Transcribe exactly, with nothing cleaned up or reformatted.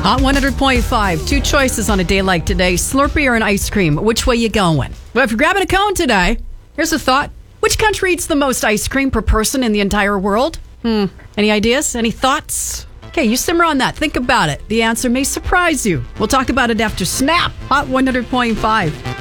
Hot one hundred point five. Two choices on a day like today. Slurpee or an ice cream. Which way you going? Well, if you're grabbing a cone today, here's a thought. Which country eats the most ice cream per person in the entire world? Hmm. Any ideas? Any thoughts? Okay, you simmer on that. Think about it. The answer may surprise you. We'll talk about it after Snap. Hot one hundred point five.